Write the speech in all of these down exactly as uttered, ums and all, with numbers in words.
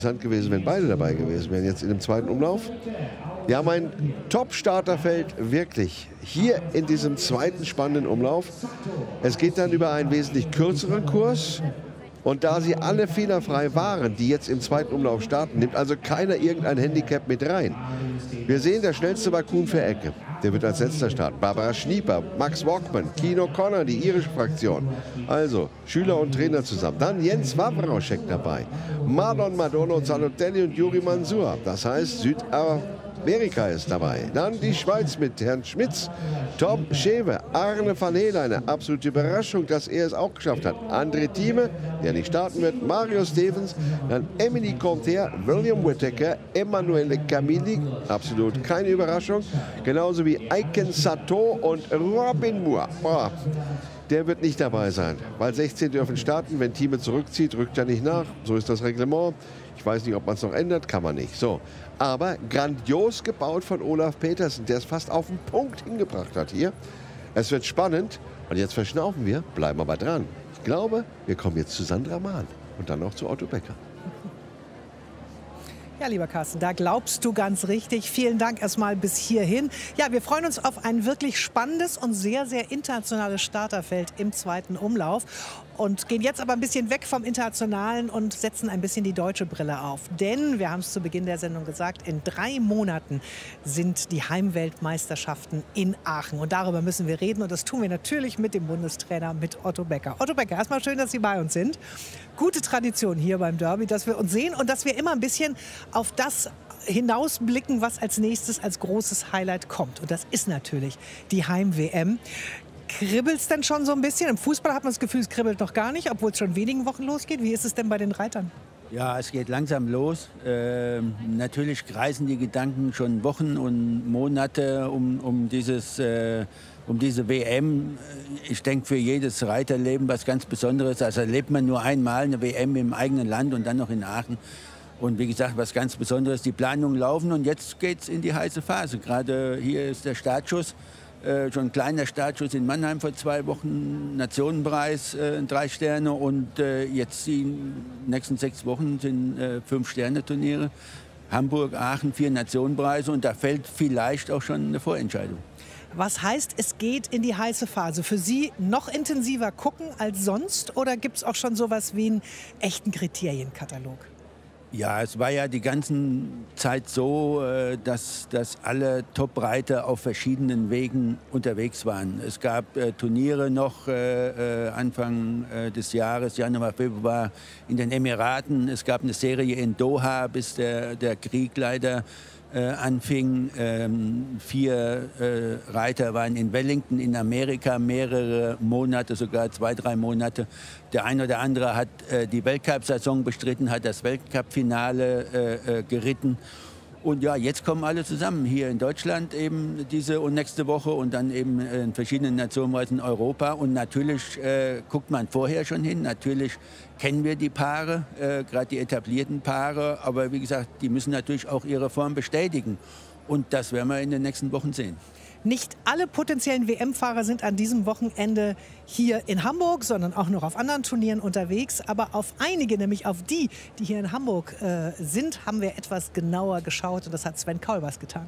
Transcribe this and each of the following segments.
Interessant gewesen, wenn beide dabei gewesen wären, jetzt in dem zweiten Umlauf. Wir haben ein Top-Starterfeld, wirklich, hier in diesem zweiten spannenden Umlauf. Es geht dann über einen wesentlich kürzeren Kurs. Und da sie alle fehlerfrei waren, die jetzt im zweiten Umlauf starten, nimmt also keiner irgendein Handicap mit rein. Wir sehen, der schnellste war Kuhn für Ecke. Der wird als letzter starten. Barbara Schnieper, Max Walkman, Kino Connor, die irische Fraktion. Also Schüler und Trainer zusammen. Dann Jens Wawrauschek dabei. Marlon Madonna, Zanotelli und Juri Mansour. Das heißt, Südamerika ist dabei. Dann die Schweiz mit Herrn Schmitz, Tom Schewe, Arne van Hele. Eine absolute Überraschung, dass er es auch geschafft hat. André Thieme, der nicht starten wird, Mario Stevens, dann Emily Conter, William Whittaker, Emanuele Camilli, absolut keine Überraschung, genauso wie Aiken Sato und Robin Moore. Boah, der wird nicht dabei sein, weil sechzehn dürfen starten, wenn Thieme zurückzieht, rückt er nicht nach, so ist das Reglement. Ich weiß nicht, ob man es noch ändert, kann man nicht. So, aber grandios gebaut von Olaf Petersen, der es fast auf den Punkt hingebracht hat hier. Es wird spannend und jetzt verschnaufen wir, bleiben aber dran. Ich glaube, wir kommen jetzt zu Sandra Mahn und dann noch zu Otto Becker. Ja, lieber Carsten, da glaubst du ganz richtig. Vielen Dank erstmal bis hierhin. Ja, wir freuen uns auf ein wirklich spannendes und sehr, sehr internationales Starterfeld im zweiten Umlauf. Und gehen jetzt aber ein bisschen weg vom Internationalen und setzen ein bisschen die deutsche Brille auf. Denn, wir haben es zu Beginn der Sendung gesagt, in drei Monaten sind die Heimweltmeisterschaften in Aachen. Und darüber müssen wir reden. Und das tun wir natürlich mit dem Bundestrainer, mit Otto Becker. Otto Becker, erstmal schön, dass Sie bei uns sind. Gute Tradition hier beim Derby, dass wir uns sehen und dass wir immer ein bisschen auf das hinausblicken, was als nächstes als großes Highlight kommt. Und das ist natürlich die Heim-W M. Kribbelt es denn schon so ein bisschen? Im Fußball hat man das Gefühl, es kribbelt noch gar nicht, obwohl es schon in wenigen Wochen losgeht. Wie ist es denn bei den Reitern? Ja, es geht langsam los. Äh, natürlich kreisen die Gedanken schon Wochen und Monate um, um, dieses, äh, um diese W M. Ich denke, für jedes Reiterleben was ganz Besonderes. Also erlebt man nur einmal eine W M im eigenen Land und dann noch in Aachen. Und wie gesagt, was ganz Besonderes. Die Planungen laufen und jetzt geht es in die heiße Phase. Gerade hier ist der Startschuss. Äh, schon ein kleiner Startschuss in Mannheim vor zwei Wochen, Nationenpreis, äh, drei Sterne und äh, jetzt die nächsten sechs Wochen sind äh, fünf Sterne Turniere. Hamburg, Aachen, vier Nationenpreise und da fällt vielleicht auch schon eine Vorentscheidung. Was heißt, es geht in die heiße Phase? Für Sie noch intensiver gucken als sonst oder gibt es auch schon sowas wie einen echten Kriterienkatalog? Ja, es war ja die ganze Zeit so, dass, dass alle Top-Reiter auf verschiedenen Wegen unterwegs waren. Es gab äh, Turniere noch äh, Anfang äh, des Jahres, Januar, Februar in den Emiraten. Es gab eine Serie in Doha, bis der, der Krieg leider äh, anfing. Ähm, vier äh, Reiter waren in Wellington in Amerika mehrere Monate, sogar zwei, drei Monate. Der eine oder andere hat äh, die Weltcup-Saison bestritten, hat das Weltcup-Finale äh, äh, geritten. Und ja, jetzt kommen alle zusammen. Hier in Deutschland eben diese und nächste Woche und dann eben in verschiedenen Nationenweisen in Europa. Und natürlich äh, guckt man vorher schon hin. Natürlich kennen wir die Paare, äh, gerade die etablierten Paare. Aber wie gesagt, die müssen natürlich auch ihre Form bestätigen. Und das werden wir in den nächsten Wochen sehen. Nicht alle potenziellen W M-Fahrer sind an diesem Wochenende hier in Hamburg, sondern auch noch auf anderen Turnieren unterwegs. Aber auf einige, nämlich auf die, die hier in Hamburg äh, sind, haben wir etwas genauer geschaut. Und das hat Sven Kaulbers getan.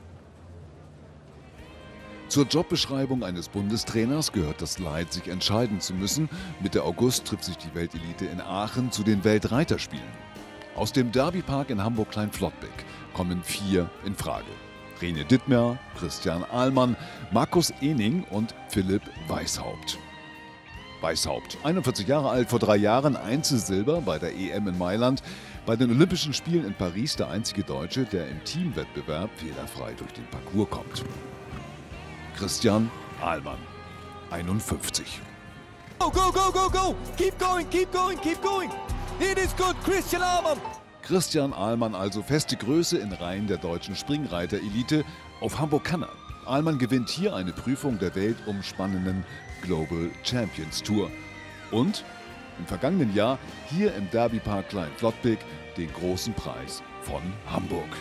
Zur Jobbeschreibung eines Bundestrainers gehört das Leid, sich entscheiden zu müssen. Mitte August trifft sich die Weltelite in Aachen zu den Weltreiterspielen. Aus dem Derbypark in Hamburg-Klein-Flottbek kommen vier in Frage. Rene Dittmer, Christian Ahlmann, Markus Ening und Philipp Weishaupt. Weishaupt, einundvierzig Jahre alt, vor drei Jahren Einzelsilber bei der E M in Mailand. Bei den Olympischen Spielen in Paris der einzige Deutsche, der im Teamwettbewerb fehlerfrrei durch den Parcours kommt. Christian Ahlmann, einundfünfzig. Go, go, go, go, go! Keep going, keep going, keep going! It is good, Christian Ahlmann! Christian Ahlmann also feste Größe in Reihen der deutschen Springreiter-Elite auf Hamburg-Kanne. Ahlmann gewinnt hier eine Prüfung der weltumspannenden Global Champions Tour. Und im vergangenen Jahr hier im Derbypark Klein-Flottbek den großen Preis von Hamburg.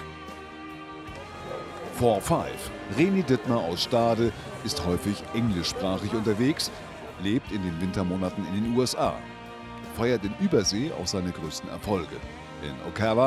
vier fünf. Rene Dittmer aus Stade ist häufig englischsprachig unterwegs, lebt in den Wintermonaten in den U S A. Feiert in Übersee auch seine größten Erfolge. In Ocala